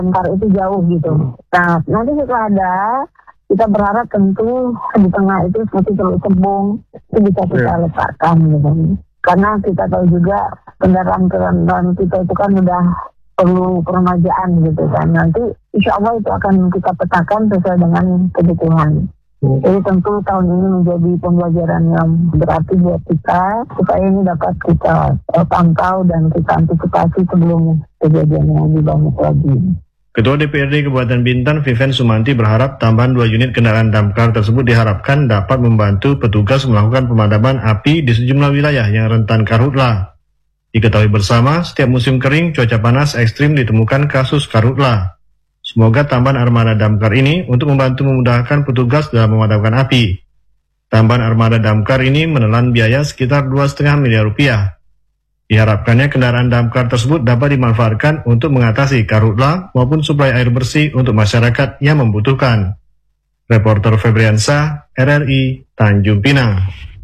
Damkar itu jauh gitu. Nah, nanti setelah ada, kita berharap tentu di tengah itu seperti Teluk Cebong itu bisa kita letakkan gitu. Karena kita tahu juga kendaraan kita itu kan udah perlu peremajaan gitu kan. Nanti insya Allah itu akan kita petakan sesuai dengan kebutuhan. Jadi tentu tahun ini menjadi pembelajaran yang berarti buat kita supaya ini dapat kita pantau dan kita antisipasi sebelum kejadian yang lebih banyak lagi. Ketua DPRD Kabupaten Bintan, Vivian Sumanti, berharap tambahan 2 unit kendaraan damkar tersebut diharapkan dapat membantu petugas melakukan pemadaman api di sejumlah wilayah yang rentan karhutla. Diketahui bersama, setiap musim kering, cuaca panas ekstrim ditemukan kasus karhutla. Semoga tambahan armada damkar ini untuk membantu memudahkan petugas dalam memadamkan api. Tambahan armada damkar ini menelan biaya sekitar 2,5 miliar rupiah. Diharapkannya kendaraan damkar tersebut dapat dimanfaatkan untuk mengatasi karhutla maupun suplai air bersih untuk masyarakat yang membutuhkan. Reporter Febriansa, RRI, Tanjung Pinang.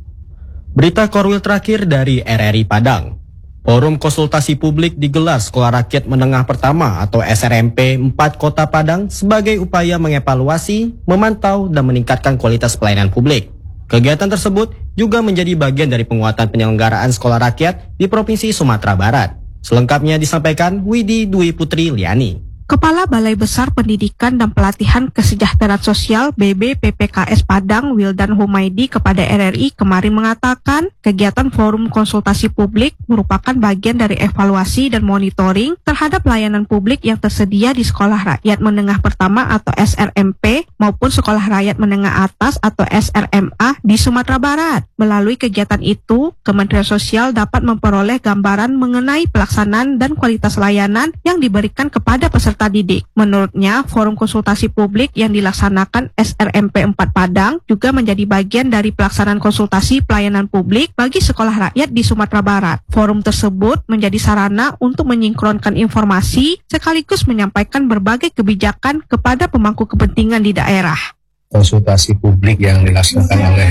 Berita Korwil terakhir dari RRI Padang. Forum konsultasi publik digelar Sekolah Rakyat Menengah Pertama atau SRMP 4 Kota Padang sebagai upaya mengevaluasi, memantau, dan meningkatkan kualitas pelayanan publik. Kegiatan tersebut juga menjadi bagian dari penguatan penyelenggaraan sekolah rakyat di Provinsi Sumatera Barat. Selengkapnya disampaikan Widi Dwi Putri Liani. Kepala Balai Besar Pendidikan dan Pelatihan Kesejahteraan Sosial BBPPKS Padang, Wildan Humaydi, kepada RRI kemarin mengatakan kegiatan forum konsultasi publik merupakan bagian dari evaluasi dan monitoring terhadap layanan publik yang tersedia di Sekolah Rakyat Menengah Pertama atau SRMP maupun Sekolah Rakyat Menengah Atas atau SRMA di Sumatera Barat. Melalui kegiatan itu, Kementerian Sosial dapat memperoleh gambaran mengenai pelaksanaan dan kualitas layanan yang diberikan kepada peserta didik. Menurutnya, forum konsultasi publik yang dilaksanakan SRMP 4 Padang juga menjadi bagian dari pelaksanaan konsultasi pelayanan publik bagi sekolah rakyat di Sumatera Barat. Forum tersebut menjadi sarana untuk menyinkronkan informasi sekaligus menyampaikan berbagai kebijakan kepada pemangku kepentingan di daerah. Konsultasi publik yang dilaksanakan oleh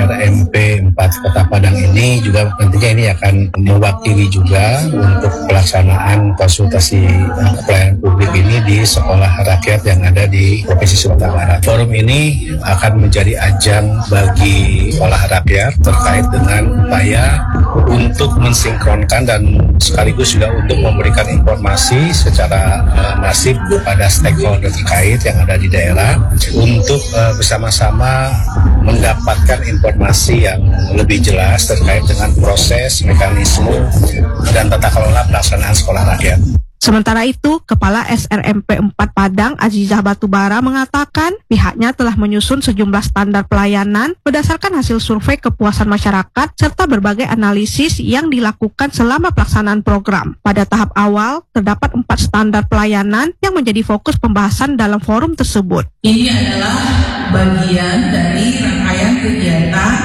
SRMP 4 Kota Padang ini juga tentunya ini akan mewakili juga untuk pelaksanaan konsultasi pelayanan publik ini di sekolah rakyat yang ada di Provinsi Sumatera Barat. Forum ini akan menjadi ajang bagi sekolah rakyat terkait dengan upaya untuk mensinkronkan dan sekaligus juga untuk memberikan informasi secara masif kepada stakeholder terkait yang ada di daerah untuk bersama-sama mendapatkan informasi yang lebih jelas terkait dengan proses, mekanisme, dan tata kelola pelaksanaan sekolah rakyat. Sementara itu, Kepala SRMP 4 Padang, Azizah Batubara, mengatakan pihaknya telah menyusun sejumlah standar pelayanan berdasarkan hasil survei kepuasan masyarakat serta berbagai analisis yang dilakukan selama pelaksanaan program. Pada tahap awal, terdapat 4 standar pelayanan yang menjadi fokus pembahasan dalam forum tersebut. Ini adalah bagian dari rangkaian kegiatan